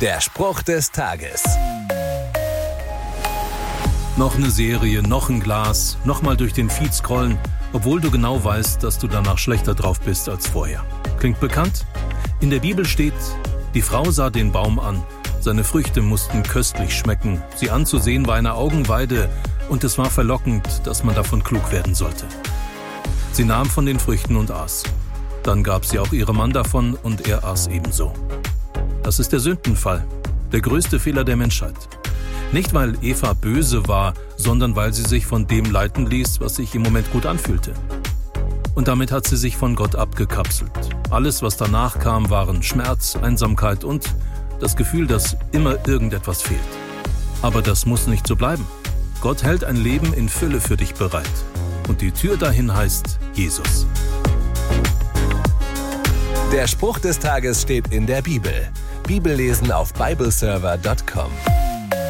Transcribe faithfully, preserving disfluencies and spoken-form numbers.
Der Spruch des Tages. Noch eine Serie, noch ein Glas, nochmal durch den Feed scrollen, obwohl du genau weißt, dass du danach schlechter drauf bist als vorher. Klingt bekannt? In der Bibel steht, die Frau sah den Baum an, seine Früchte mussten köstlich schmecken, sie anzusehen war eine Augenweide und es war verlockend, dass man davon klug werden sollte. Sie nahm von den Früchten und aß. Dann gab sie auch ihrem Mann davon und er aß ebenso. Das ist der Sündenfall, der größte Fehler der Menschheit. Nicht, weil Eva böse war, sondern weil sie sich von dem leiten ließ, was sich im Moment gut anfühlte. Und damit hat sie sich von Gott abgekapselt. Alles, was danach kam, waren Schmerz, Einsamkeit und das Gefühl, dass immer irgendetwas fehlt. Aber das muss nicht so bleiben. Gott hält ein Leben in Fülle für dich bereit. Und die Tür dahin heißt Jesus. Der Spruch des Tages steht in der Bibel. Bibellesen auf bibleserver punkt com.